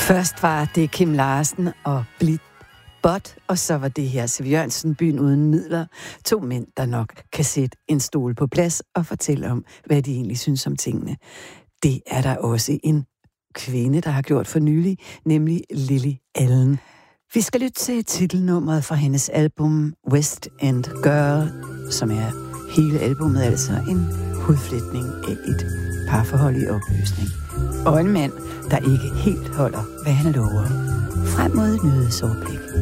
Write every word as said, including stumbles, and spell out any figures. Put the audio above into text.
Først var det Kim Larsen og Blidt Bot, og så var det her Siv Jørgensen, Byen uden midler. To mænd, der nok kan sætte en stol på plads og fortælle om, hvad de egentlig synes om tingene. Det er der også en kvinde, der har gjort for nylig, nemlig Lily Allen. Vi skal lytte til titelnummeret fra hendes album West End Girl, som er hele albumet, altså en hudflætning af et parforhold i opløsning. Og en mand, der ikke helt holder, hvad han lover. Frem mod et nyhedsoverblik.